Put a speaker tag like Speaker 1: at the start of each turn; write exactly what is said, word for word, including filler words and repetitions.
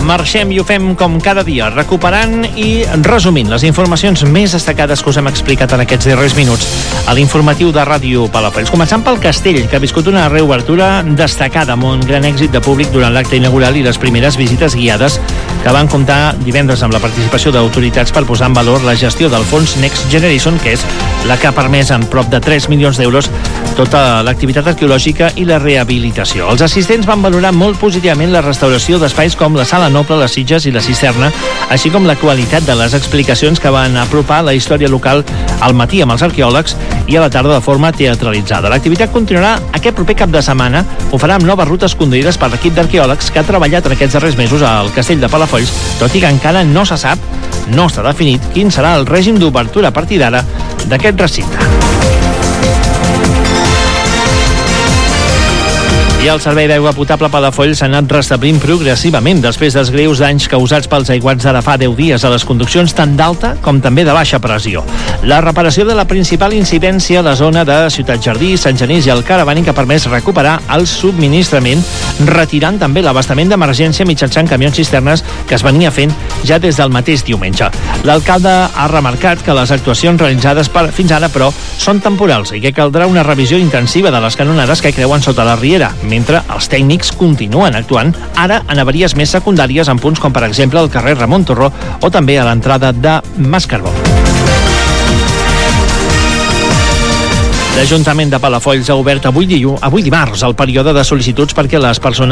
Speaker 1: Marxem i ho fem com cada dia, recuperant i resumint les informacions més destacades que us hem explicat en aquests darrers minuts a l'informatiu de Ràdio Palafolls. Començant pel Castell, que ha viscut una reobertura destacada amb un gran èxit de públic durant l'acte inaugural i les primeres visites guiades que van comptar divendres amb la participació d'autoritats per posar en valor la gestió del fons Next Generation, que és la que ha permès amb prop de tres milions d'euros tota l'activitat arqueològica i la rehabilitació. Els assistents van valorar molt positivament la restauració d'espais com la Sala Noble, les Sitges i la Cisterna, així com la qualitat de les explicacions que van apropar la història local al matí amb els arqueòlegs i a la tarda de forma teatralitzada. L'activitat continuarà aquest proper cap de setmana, ho farà amb noves rutes conduïdes per l'equip d'arqueòlegs que ha treballat en aquests darrers mesos al Castell de Palafolls, tot i que encara no se sap, no està definit, quin serà el règim d'obertura a partir d'ara d'aquest recinte. I el servei d'aigua potable Palafolls s'ha anat restablint progressivament després dels greus danys causats pels aiguats d'ara fa deu dies a les conduccions tant d'alta com també de baixa pressió. La reparació de la principal incidència a la zona de Ciutat Jardí, Sant Genís i el Caravànic ha permès recuperar el subministrament, retirant també l'abastament d'emergència mitjançant camions cisternes que es venia fent ja des del mateix diumenge. L'alcalde ha remarcat que les actuacions realitzades per, fins ara, però, són temporals i que caldrà una revisió intensiva de les canonades que creuen sota la riera, mentre els tècnics continuen actuant ara en avaries més secundàries en punts com per exemple el carrer Ramon Torró o també a l'entrada de Mascarbó. L'Ajuntament de Palafolls ha obert avui, diu, avui dimarts el període de sol·licituds perquè les persones